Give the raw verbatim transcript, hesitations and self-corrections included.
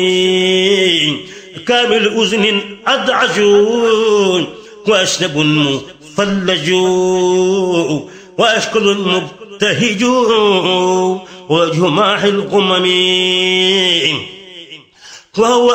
كامل أذن أدعج وأشنب مفلج وأشكل مبتهج وجه ماح القمم وهو